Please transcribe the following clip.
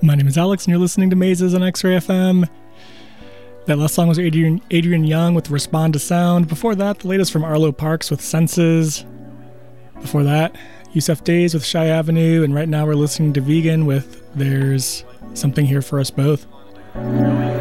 My name is Alex, and you're listening to Mazes on X-Ray FM. That last song was Adrian Young with Respond to Sound. Before that, the latest from Arlo Parks with Senses. Before that, Yusef Days with Shy Avenue. And right now we're listening to Vegan with There's Something Here for Us Both.